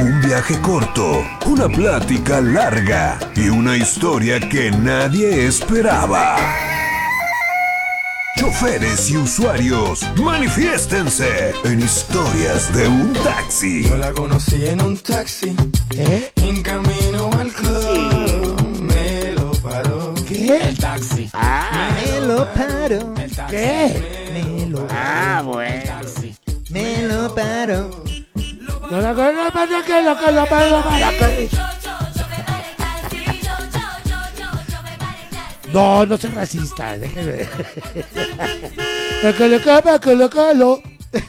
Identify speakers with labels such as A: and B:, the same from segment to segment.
A: Un viaje corto, una plática larga y una historia que nadie esperaba. Choferes y usuarios, manifiéstense en Historias de un Taxi.
B: Yo la conocí en un taxi, en camino al club. Me lo paró.
C: ¿Qué?
B: El taxi.
C: Me lo paro.
B: El taxi.
C: ¿Qué? Me lo paro.
B: El taxi.
C: Me lo paro.
D: No, no soy racista, déjeme. Que le calo.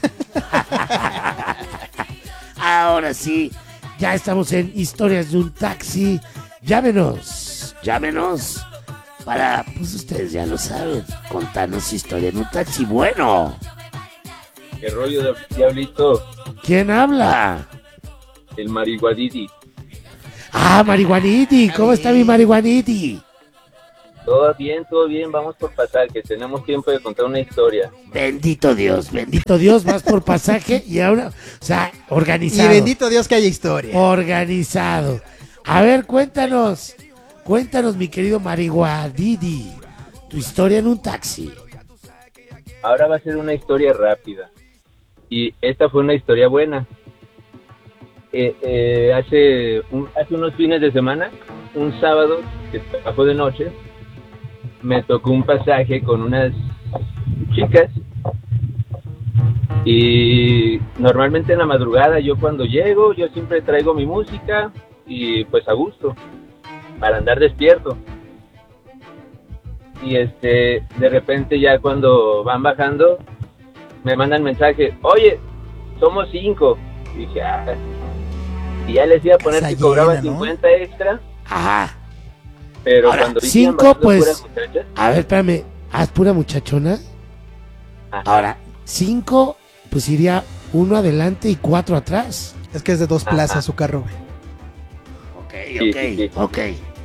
D: Ahora sí, ya estamos en Historias de un Taxi. Llámenos para, pues ustedes ya lo saben, contarnos su historia en un taxi bueno.
E: ¿Qué rollo, diablito?
D: ¿Quién habla?
E: El marihuadidi.
D: Ah, Marihuaniti, ¿cómo está mi Marihuaniti?
E: Todo bien, vamos por pasar, que tenemos tiempo de contar una historia.
D: Bendito Dios, vas por pasaje y ahora, o sea, organizado.
C: Y bendito Dios que haya historia.
D: Organizado. A ver, cuéntanos, mi querido Marihuadidi, tu historia en un taxi.
E: Ahora va a ser una historia rápida. Y esta fue una historia buena. Hace unos fines de semana, un sábado que trabajó de noche, me tocó un pasaje con unas chicas. Y normalmente en la madrugada, yo cuando llego, yo siempre traigo mi música y pues a gusto, para andar despierto. Y de repente ya cuando van bajando, me mandan mensaje: oye, somos 5. Y dije, y ya les iba a poner
C: Casa
E: que cobraba
C: llena, ¿no?
E: 50 extra.
D: Ajá.
E: Pero
D: Ahora,
E: cuando vi que
D: 5,
E: iban bajando
D: pues,
E: puras muchachas,
D: a ver, espérame, ¿haz pura muchachona?
E: ajá,
D: Ahora, 5, pues iría 1 adelante y 4 atrás.
C: Es que es de 2 plazas
E: Ajá.
C: su carro, güey.
D: Ok.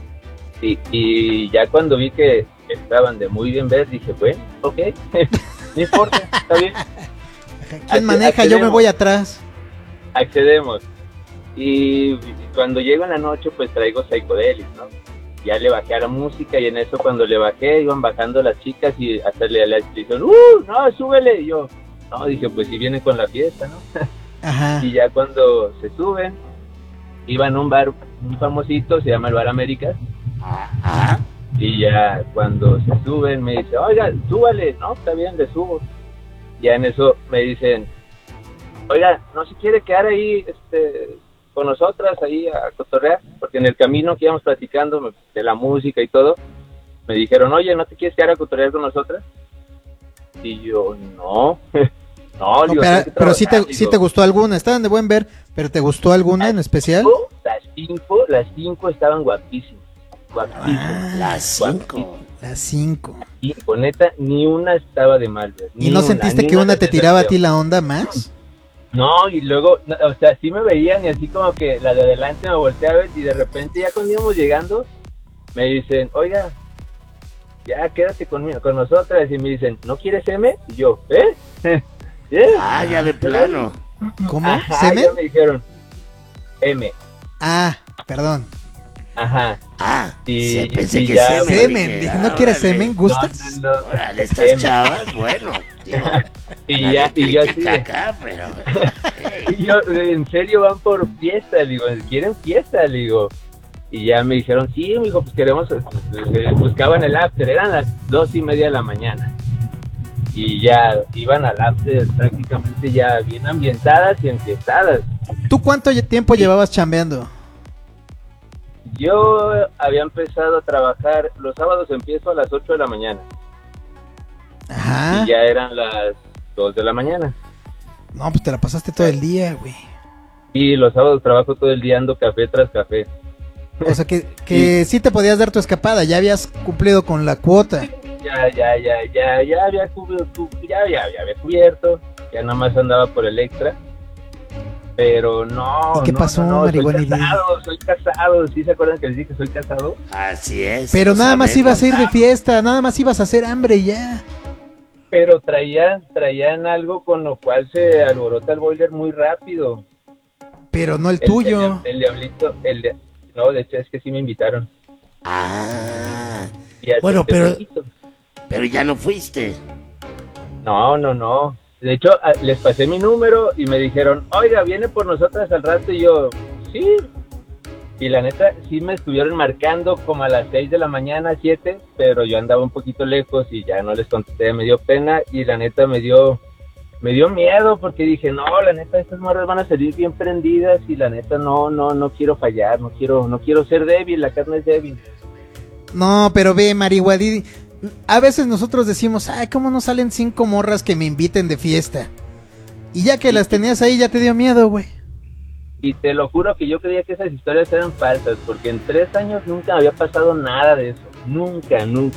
E: y ya cuando vi que estaban de muy bien ver, dije, bueno, ok, no importa, está bien,
C: ¿Quién maneja? Yo me voy atrás.
E: accedemos. Y cuando llego en la noche, pues traigo psicodelis, ¿no? Ya le bajé a la música y en eso cuando le bajé, iban bajando las chicas y hasta le dijeron, no, súbele. Y yo, no, dije, pues si vienen con la fiesta, ¿no?
C: Ajá.
E: Y ya cuando se suben, iban a un bar, un famosito, se llama el Bar Américas.
D: Ajá.
E: Y ya cuando se suben, me dice, oiga, súbale. No, está bien, le subo. Ya en eso me dicen, oiga, ¿no se quiere quedar ahí con nosotras ahí a cotorrear? Porque en el camino que íbamos platicando de la música y todo, me dijeron, oye, ¿no te quieres quedar a cotorrear con nosotras? Y yo, no. No,
C: No,
E: digo,
C: pero
E: tengo que
C: pero sí
E: trabajar,
C: te gustó alguna. Estaban de buen ver, pero ¿te gustó alguna en especial?
E: Las cinco estaban guapísimas. Guapísimas.
D: Las 5.
C: Las 5.
E: Y con neta, ni una estaba de mal.
C: ¿Y no sentiste que una te tiraba a ti la onda más?
E: No, y luego, o sea, sí me veían y así como que la de adelante me volteé a ver y de repente ya cuando íbamos llegando, me dicen, oiga, ya quédate con nosotras. Y me dicen, ¿no quieres M? Y yo, ¿eh?
D: Ah, ya de plano.
C: ¿Cómo?
E: Ajá,
C: ¿Semen?
E: ya me dijeron, M.
C: Ah, perdón.
E: Ajá.
D: Ah,
E: Y-
D: sí, pensé
E: y
D: que
E: ya-
D: semen.
C: Semen.
D: Dije,
C: Dije, ¿no quieres
D: órale.
C: semen? ¿Gustas?
E: No.
D: Órale, estas
E: M.
D: chavas, bueno. Digo,
E: Y
D: nadie
E: ya, y yo así,
D: critica acá, pero...
E: y yo, en serio van por fiesta, le digo, ¿quieren fiesta? Le digo, y ya me dijeron, sí, me dijo, pues queremos, buscaban el after, eran las 2:30 de la mañana, y ya iban al after prácticamente ya bien ambientadas y enfiestadas.
C: ¿Tú cuánto tiempo llevabas chambeando?
E: Yo había empezado a trabajar, los sábados empiezo a las 8 de la mañana,
C: Ajá.
E: y ya eran las 2 de la mañana.
C: No, pues te la pasaste todo el día, güey.
E: Y los sábados trabajo todo el día, ando café tras café.
C: O sea que sí te podías dar tu escapada, ya habías cumplido con la cuota.
E: Ya había cubierto, ya nada más andaba por el extra, pero no.
C: ¿Y qué pasó,
E: no,
C: Marihuanidi?
E: soy casado, ¿sí se acuerdan que les dije que soy casado?
D: Así es.
C: Pero
D: lo
C: nada más
D: sabemos.
C: ibas a ir de fiesta, nada más ibas a hacer hambre y ya.
E: Pero traían algo con lo cual se alborota el boiler muy rápido.
C: Pero no el tuyo.
E: El diablito, no, de hecho es que sí me invitaron.
D: Ah,
E: Y acepté
D: bueno,
E: poquito.
D: pero ya no fuiste.
E: No. De hecho, les pasé mi número y me dijeron, oiga, viene por nosotras al rato, y yo, sí. Y la neta, sí me estuvieron marcando como a las 6 de la mañana, 7, pero yo andaba un poquito lejos y ya no les contesté, me dio pena y la neta me dio miedo porque dije, no, la neta, estas morras van a salir bien prendidas y la neta no quiero fallar, no quiero ser débil, la carne es débil.
C: No, pero ve, Marihuadidi, a veces nosotros decimos, ay, ¿cómo no salen 5 morras que me inviten de fiesta? Y ya que las tenías ahí, ya te dio miedo, güey.
E: Y te lo juro que yo creía que esas historias eran falsas, porque en 3 años nunca había pasado nada de eso. Nunca.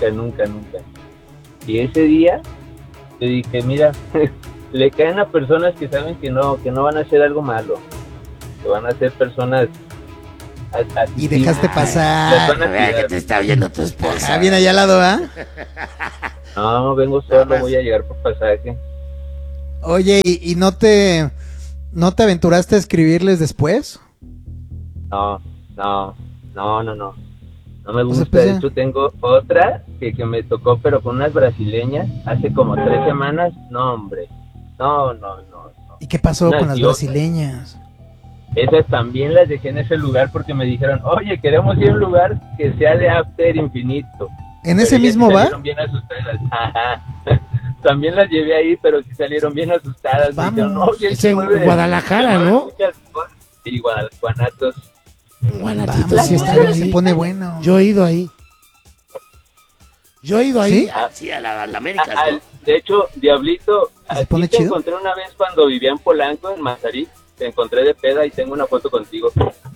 E: Y ese día, yo dije, mira, le caen a personas que saben que no van a hacer algo malo. Que van a ser personas...
C: Y dejaste
E: Las
C: pasar.
E: van a
D: Vea que
E: cuidar.
D: te está viendo tu esposa.
C: Ah, bien allá al lado, ¿ah?
E: No, vengo solo, voy a llegar por pasaje.
C: Oye, ¿y no te aventuraste a escribirles después?
E: No me
C: O sea,
E: gusta.
C: pues ya.
E: De hecho, tengo otra que me tocó, pero con unas brasileñas, hace como 3 semanas. No, hombre. No.
C: ¿Y qué pasó
E: Unas
C: con las
E: diosas.
C: brasileñas?
E: Esas también las dejé en ese lugar porque me dijeron, oye, queremos ir a un lugar que sea de after infinito.
C: ¿En
E: Pero
C: ese
E: ellas
C: mismo
E: sí
C: bar?
E: salieron bien asustadas. Ajá. También las llevé ahí, pero sí salieron bien asustadas. Me dijeron,
C: Vamos.
E: "Oye,
D: Es en
E: mueve-
D: Guadalajara,
E: se mueven
D: ¿no?
E: muchas cosas". Sí, Guanatos.
D: Guanatito,
C: Vamos,
D: sí está
C: se
D: ahí.
C: pone bueno.
D: Yo he ido ahí.
C: ¿Sí?
D: Sí, a la América,
E: Ah,
D: ¿no?
E: de hecho, Diablito,
C: ¿Se
E: a
C: pone
E: ti te
C: chido?
E: encontré una vez cuando vivía en Polanco, en Mazarí. Te encontré de peda y tengo una foto contigo.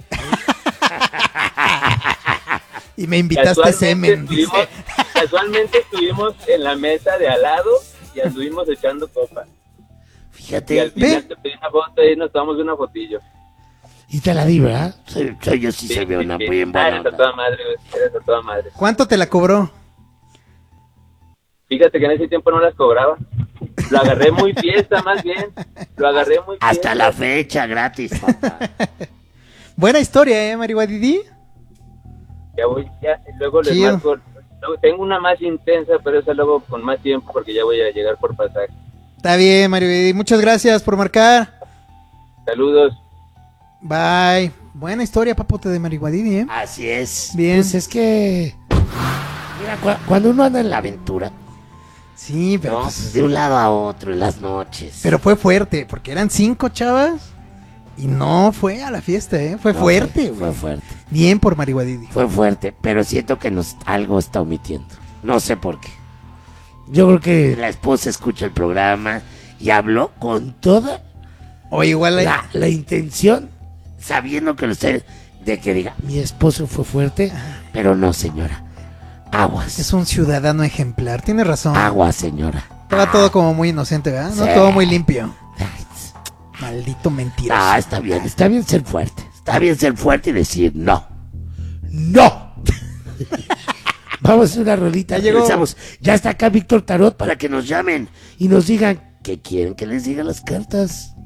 C: Y me invitaste semen, dice.
E: Casualmente estuvimos en la mesa de al lado y anduvimos echando copa. Y
D: Fíjate.
E: al final
C: Ve.
E: te pedí una foto y nos tomamos una fotillo.
D: Y te la di, ¿verdad? Yo sí se ve una muy bien buena
E: Eres a
D: onda.
E: toda madre, güey. Eres a toda madre.
C: ¿Cuánto te la cobró?
E: Fíjate que en ese tiempo no las cobraba. Lo agarré muy fiesta, más bien. Lo agarré muy fiesta.
D: Hasta la fecha, gratis, papá.
C: Buena historia, Marihuadidi.
E: Ya voy, luego les
C: Chido.
E: marco. Luego tengo una más intensa, pero esa luego con más tiempo porque ya voy a llegar por pasaje.
C: Está bien, Marihuadidi. Muchas gracias por marcar.
E: Saludos.
C: Bye. Buena historia, papote de Marihuadidi, ¿eh?
D: Así es.
C: Bien.
D: Pues es que... Mira, cuando uno anda en la aventura,
C: Sí, pero
D: ¿no?
C: pues,
D: De un lado a otro en las noches.
C: pero fue fuerte, porque eran 5 chavas y no fue a la fiesta, ¿eh? Fue
D: No,
C: fuerte,
D: Fue
C: güey.
D: fuerte.
C: Bien por Marihuadidi.
D: Fue fuerte, pero siento que algo está omitiendo. No sé por qué. Yo creo que la esposa escucha el programa y habló con toda
C: O igual hay-
D: la intención, sabiendo que usted, de que diga, mi esposo fue fuerte, pero no, señora. Aguas.
C: es un ciudadano ejemplar. Tiene razón.
D: Agua, señora.
C: Estaba todo como muy inocente, ¿verdad? No
D: Sí.
C: todo muy limpio.
D: Ay,
C: Maldito mentiroso.
D: Ah, está bien ser fuerte. Está bien ser fuerte y decir no. ¡No! Vamos a hacer una rolita.
C: Ya llegó.
D: Regresamos. Ya está acá Víctor Tarot para que nos llamen y nos digan qué quieren que les diga las cartas.